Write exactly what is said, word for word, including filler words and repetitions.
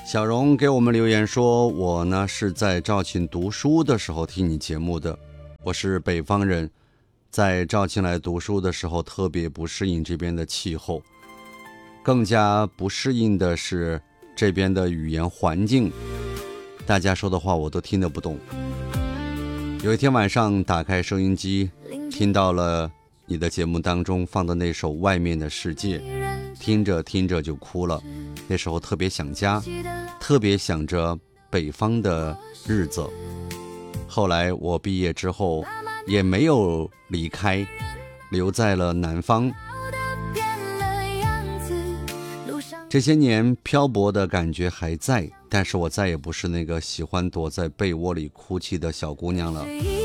小荣给我们留言说，我呢是在肇庆读书的时候听你节目的，我是北方人，在肇庆来读书的时候特别不适应这边的气候，更加不适应的是这边的语言环境，大家说的话我都听得不懂。有一天晚上打开收音机，听到了你的节目当中放的那首《外面的世界》，听着听着就哭了。那时候特别想家，特别想着北方的日子。后来我毕业之后也没有离开，留在了南方。这些年漂泊的感觉还在，但是我再也不是那个喜欢躲在被窝里哭泣的小姑娘了。